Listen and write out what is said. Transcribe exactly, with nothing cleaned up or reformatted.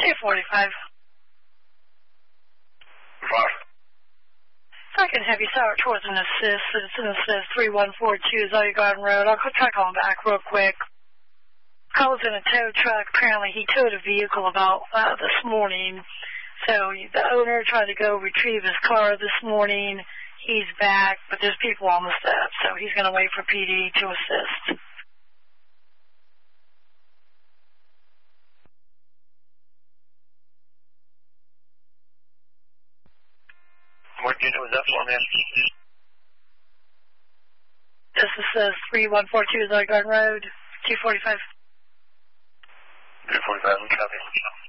two forty-five. Five. Second heavy sour towards an assist. Citizen says three one four two Zoe Garden Road. I'll try calling back real quick. I was in a tow truck. Apparently he towed a vehicle about uh, this morning. So the owner tried to go retrieve his car this morning. He's back, but there's people on the steps, so he's going to wait for P D to assist. What unit was that for, man? This is uh, three one four two Zoe Garden Road, two forty-five. two forty-five, copy.